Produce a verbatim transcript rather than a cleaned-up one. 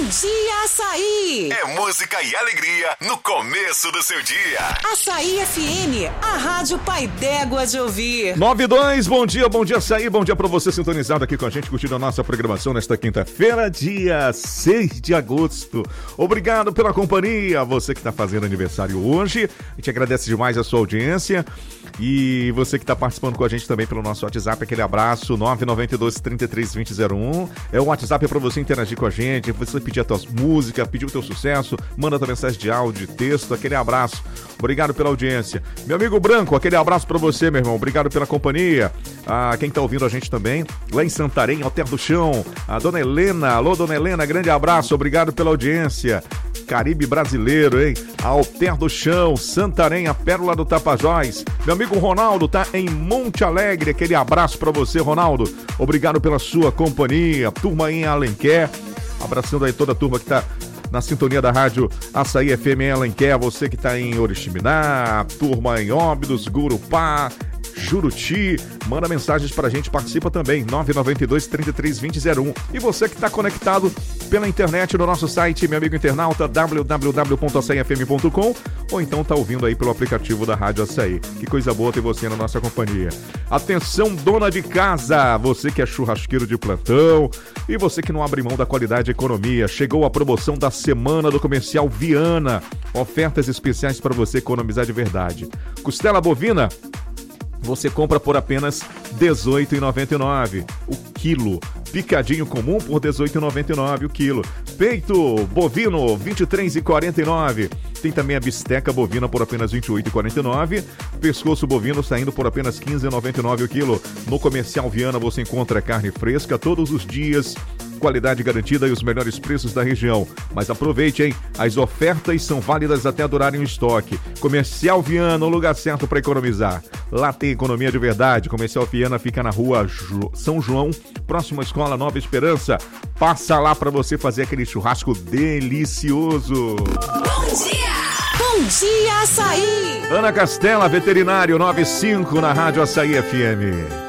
Dia Açaí! É música e alegria no começo do seu dia. Açaí F M, a rádio pai d'égua de ouvir. nove e dois, bom dia, bom dia Açaí, bom dia pra você sintonizado aqui com a gente, curtindo a nossa programação nesta quinta-feira, dia seis de agosto. Obrigado pela companhia, você que tá fazendo aniversário hoje, a gente agradece demais a sua audiência. E você que está participando com a gente também pelo nosso WhatsApp, aquele abraço, nove nove dois, trinta e três, vinte, zero um. É o WhatsApp para você interagir com a gente, você pedir a tua música, pedir o teu sucesso, manda tua mensagem de áudio, de texto, aquele abraço. Obrigado pela audiência. Meu amigo Branco, aquele abraço para você, meu irmão. Obrigado pela companhia. Ah, quem tá ouvindo a gente também, lá em Santarém, Alter do Chão, a dona Helena. Alô, dona Helena, grande abraço, obrigado pela audiência. Caribe brasileiro, hein? Alter do Chão, Santarém, a pérola do Tapajós. Meu amigo Ronaldo tá em Monte Alegre, aquele abraço pra você, Ronaldo. Obrigado pela sua companhia. Turma em Alenquer, abraçando aí toda a turma que tá na sintonia da rádio Açaí F M em Alenquer. Você que tá em Oriximiná, turma em Óbidos, Gurupá, Juruti, manda mensagens pra gente, participa também, nove nove dois, trinta e três, vinte, zero um. E você que tá conectado pela internet no nosso site, meu amigo internauta, w w w ponto açaí f m ponto com, ou então tá ouvindo aí pelo aplicativo da Rádio Açaí. Que coisa boa ter você na nossa companhia. Atenção, dona de casa, você que é churrasqueiro de plantão e você que não abre mão da qualidade e economia, chegou a promoção da semana do Comercial Viana. Ofertas especiais para você economizar de verdade. Costela bovina, você compra por apenas dezoito reais e noventa e nove centavos o quilo. Picadinho comum por dezoito reais e noventa e nove centavos o quilo. Peito bovino, vinte e três reais e quarenta e nove centavos. Tem também a bisteca bovina por apenas vinte e oito reais e quarenta e nove centavos. Pescoço bovino saindo por apenas quinze reais e noventa e nove centavos o quilo. No Comercial Viana você encontra carne fresca todos os dias, qualidade garantida e os melhores preços da região. Mas aproveite, hein? As ofertas são válidas até durarem o estoque. Comercial Viana, o lugar certo para economizar. Lá tem economia de verdade. Comercial Viana fica na rua Jo- São João, próxima à Escola Nova Esperança. Passa lá para você fazer aquele churrasco delicioso. Bom dia! Bom dia, Açaí! Ana Castela, veterinário nove cinco na Rádio Açaí F M.